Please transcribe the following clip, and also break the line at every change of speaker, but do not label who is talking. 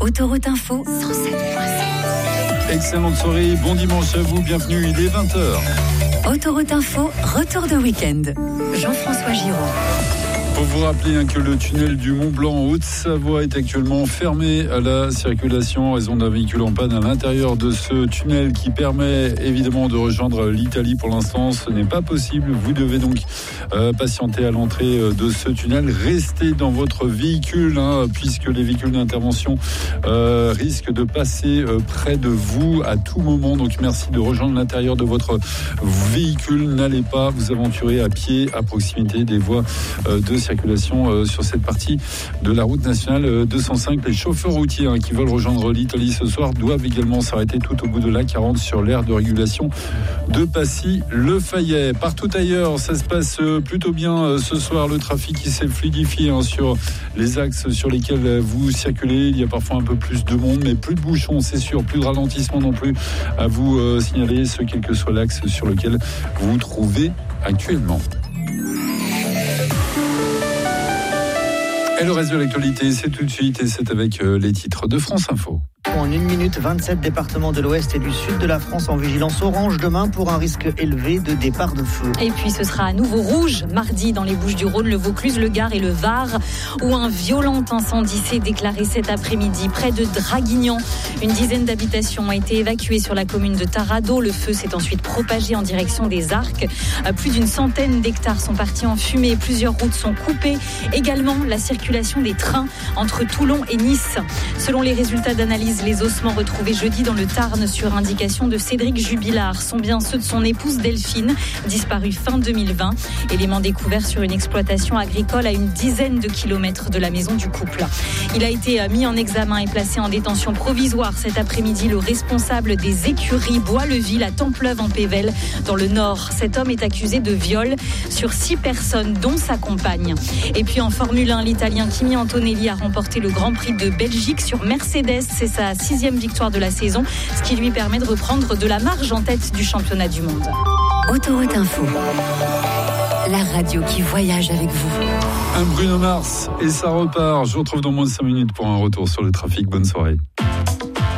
Autoroute Info 107.7.
Excellente soirée, bon dimanche à vous, bienvenue, il est 20h.
Autoroute Info, retour de week-end. Jean-François Giraud.
Pour vous rappeler que le tunnel du Mont-Blanc en Haute-Savoie est actuellement fermé à la circulation en raison d'un véhicule en panne à l'intérieur de ce tunnel qui permet évidemment de rejoindre l'Italie. Pour l'instant, ce n'est pas possible. Vous devez donc patienter à l'entrée de ce tunnel. Restez dans votre véhicule puisque les véhicules d'intervention risquent de passer près de vous à tout moment. Donc merci de rejoindre l'intérieur de votre véhicule. N'allez pas vous aventurer à pied à proximité des voies de circulation sur cette partie de la route nationale 205. Les chauffeurs routiers qui veulent rejoindre l'Italie ce soir doivent également s'arrêter tout au bout de l'A40 sur l'aire de régulation de Passy-le-Fayet. Partout ailleurs, ça se passe plutôt bien ce soir. Le trafic qui s'est fluidifié sur les axes sur lesquels vous circulez. Il y a parfois un peu plus de monde, mais plus de bouchons, c'est sûr, plus de ralentissement non plus à vous signaler, quel que soit l'axe sur lequel vous vous trouvez actuellement. Et le reste de l'actualité, c'est tout de suite et c'est avec les titres de France Info.
En 1 minute, 27 départements de l'Ouest et du Sud de la France en vigilance orange demain pour un risque élevé de départ de feu.
Et puis ce sera à nouveau rouge mardi dans les Bouches-du-Rhône, le Vaucluse, le Gard et le Var, où un violent incendie s'est déclaré cet après-midi près de Draguignan. Une dizaine d'habitations ont été évacuées sur la commune de Taradot. Le feu s'est ensuite propagé en direction des Arcs. Plus d'une centaine d'hectares sont partis en fumée. Plusieurs routes sont coupées. Également la circulation des trains entre Toulon et Nice. Selon les résultats d'analyse, les ossements retrouvés jeudi dans le Tarn sur indication de Cédric Jubilard sont bien ceux de son épouse Delphine, disparue fin 2020. Élément découvert sur une exploitation agricole à une dizaine de kilomètres de la maison du couple. Il a été mis en examen et placé en détention provisoire cet après-midi le responsable des écuries Bois-le-Ville à Templeuve en Pével dans le Nord. Cet homme est accusé de viol sur 6 personnes dont sa compagne. Et puis en Formule 1, l'Italien Kimi Antonelli a remporté le Grand Prix de Belgique sur Mercedes. C'est sa 6e victoire de la saison, ce qui lui permet de reprendre de la marge en tête du championnat du monde.
Autoroute Info, la radio qui voyage avec vous.
Un Bruno Mars et ça repart. Je vous retrouve dans moins de 5 minutes pour un retour sur le trafic. Bonne soirée.